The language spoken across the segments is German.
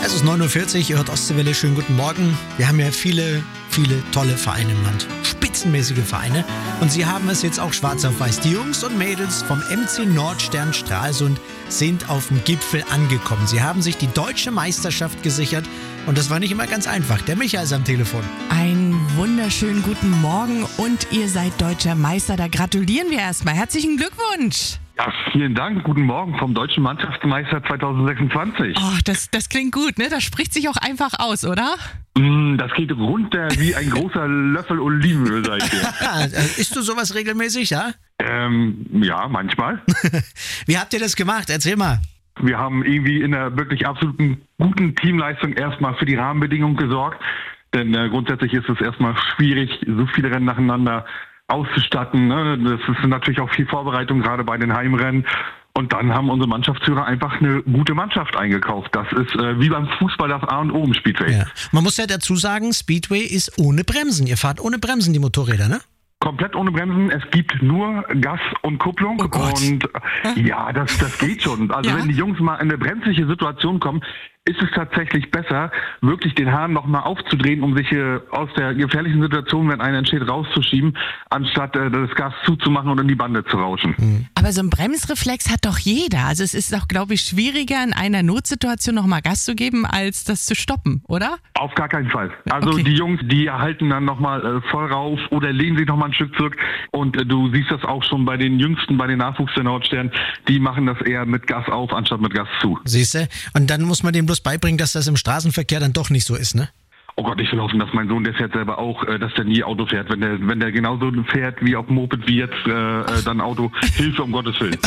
Es ist 9.40 Uhr, ihr hört Ostseewelle, schönen guten Morgen. Wir haben ja viele tolle Vereine im Land, spitzenmäßige Vereine. Und sie haben es jetzt auch schwarz auf weiß. Die Jungs und Mädels vom MC Nordstern Stralsund sind auf dem Gipfel angekommen. Sie haben sich die deutsche Meisterschaft gesichert und das war nicht immer ganz einfach. Der Micha ist am Telefon. Einen wunderschönen guten Morgen und ihr seid deutscher Meister. Da gratulieren wir erstmal. Herzlichen Glückwunsch. Ja, vielen Dank. Guten Morgen vom Deutschen Mannschaftsmeister 2026. Oh, das klingt gut, ne? Das spricht sich auch einfach aus, oder? Das geht runter wie ein großer Löffel Olivenöl, sag ich dir. Isst du sowas regelmäßig, ja? Ja, manchmal. Wie habt ihr das gemacht? Erzähl mal. Wir haben irgendwie in einer wirklich absoluten guten Teamleistung erstmal für die Rahmenbedingungen gesorgt. Denn grundsätzlich ist es erstmal schwierig, so viele Rennen nacheinander auszustatten. Ne? Das ist natürlich auch viel Vorbereitung, gerade bei den Heimrennen. Und dann haben unsere Mannschaftsführer einfach eine gute Mannschaft eingekauft. Das ist wie beim Fußball das A und O im Speedway. Ja. Man muss ja dazu sagen, Speedway ist ohne Bremsen. Ihr fahrt ohne Bremsen die Motorräder, ne? Komplett ohne Bremsen. Es gibt nur Gas und Kupplung. Oh Gott. Und ja, das geht schon. Also wenn die Jungs mal in eine brenzliche Situation kommen, ist es tatsächlich besser, wirklich den Hahn nochmal aufzudrehen, um sich aus der gefährlichen Situation, wenn einer entsteht, rauszuschieben, anstatt das Gas zuzumachen und in die Bande zu rauschen. Aber so ein Bremsreflex hat doch jeder. Also es ist doch, glaube ich, schwieriger, in einer Notsituation nochmal Gas zu geben, als das zu stoppen, oder? Auf gar keinen Fall. Also Okay. die Jungs, die halten dann nochmal voll rauf oder lehnen sich nochmal ein Stück zurück. Und du siehst das auch schon bei den Jüngsten, bei den Nachwuchs der Nordstern, die machen das eher mit Gas auf, anstatt mit Gas zu. Siehst du? Und dann muss man dem bloß beibringen, dass das im Straßenverkehr dann doch nicht so ist, ne? Oh Gott, ich will hoffen, dass mein Sohn, der fährt selber auch, dass der nie Auto fährt. Wenn der genauso fährt wie auf dem Moped wie jetzt, dann Auto. Hilfe, um Gottes Willen.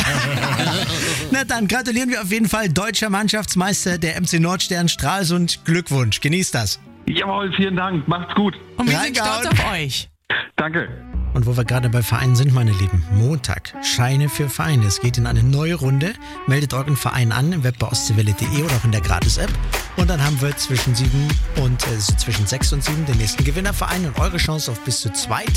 Na dann gratulieren wir auf jeden Fall. Deutscher Mannschaftsmeister der MC Nordstern Stralsund. Glückwunsch, genießt das. Jawohl, vielen Dank. Macht's gut. Und wir sind Reingehauen. stolz auf euch. Danke. Und wo wir gerade bei Vereinen sind, meine Lieben, Montag, Scheine für Vereine. Es geht in eine neue Runde. Meldet euren Verein an im Web bei ostseewelle.de oder auch in der Gratis-App. Und dann haben wir zwischen 6 und 7 den nächsten Gewinnerverein und eure Chance auf bis zu 2